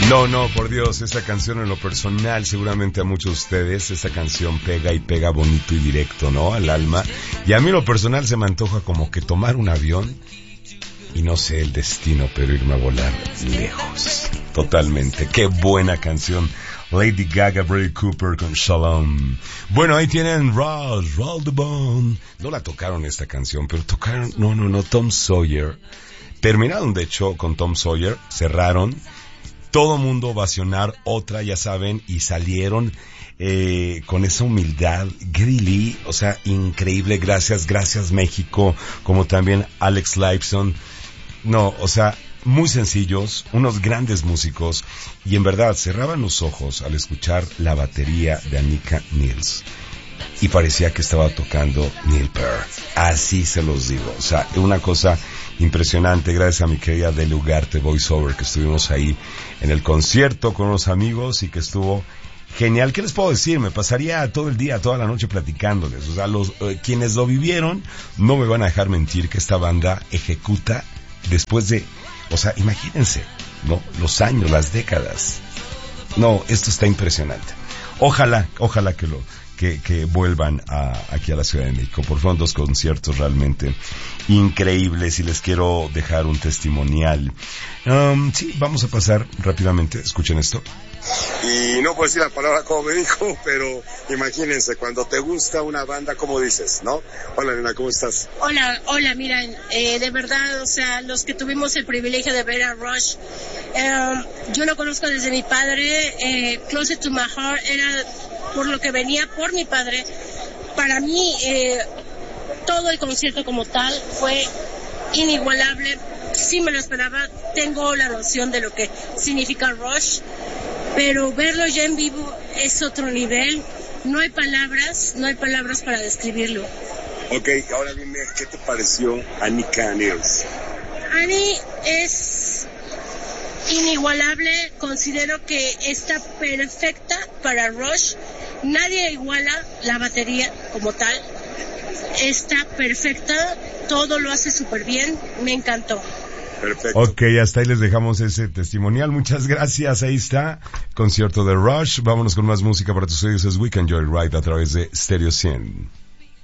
No, por Dios, esa canción en lo personal, seguramente a muchos de ustedes, esa canción pega y pega bonito y directo, ¿no? Al alma. Y a mí en lo personal se me antoja como que tomar un avión y no sé el destino, pero irme a volar lejos. Totalmente. Qué buena canción. Lady Gaga, Bradley Cooper con Shalom. Bueno, ahí tienen Rush, Roll the Bone. No la tocaron esta canción, pero tocaron, no, Tom Sawyer. Terminaron, de hecho, con Tom Sawyer, cerraron. Todo mundo ovacionar otra, ya saben, y salieron con esa humildad. Grilly, o sea, increíble. Gracias México, como también Alex Lifeson. No, o sea, muy sencillos, unos grandes músicos, y en verdad cerraban los ojos al escuchar la batería de Anika Nilsson y parecía que estaba tocando Neil Peart. Así se los digo, o sea, una cosa impresionante. Gracias a mi querida Deli Ugarte Voiceover, que estuvimos ahí en el concierto con unos amigos y que estuvo genial. ¿Qué les puedo decir? Me pasaría todo el día, toda la noche platicándoles. O sea, quienes lo vivieron no me van a dejar mentir que esta banda ejecuta después de, o sea, imagínense, ¿no? Los años, las décadas. No, esto está impresionante. Ojalá que vuelvan aquí a la Ciudad de México. Por fueron dos conciertos realmente increíbles y les quiero dejar un testimonial. Sí, vamos a pasar rápidamente. Escuchen esto. Y no puedo decir la palabra como me dijo, pero imagínense, cuando te gusta una banda, ¿cómo dices, no? Hola, nena, ¿cómo estás? Hola, mira, de verdad, o sea, los que tuvimos el privilegio de ver a Rush, yo lo conozco desde mi padre. Closer to My Heart era por lo que venía por mi padre. Para mí, todo el concierto como tal fue inigualable. Sí me lo esperaba, tengo la noción de lo que significa Rush, pero verlo ya en vivo es otro nivel. No hay palabras para describirlo. Ok, ahora dime, ¿qué te pareció Anika Nilsson? Annie es inigualable, considero que está perfecta para Rush. Nadie iguala la batería como tal. Está perfecta, todo lo hace súper bien, me encantó. Perfecto. Ok, hasta ahí les dejamos ese testimonial. Muchas gracias, ahí está, concierto de Rush. Vámonos con más música para tus oídos. Es Weekend Joyride a través de Stereo 100.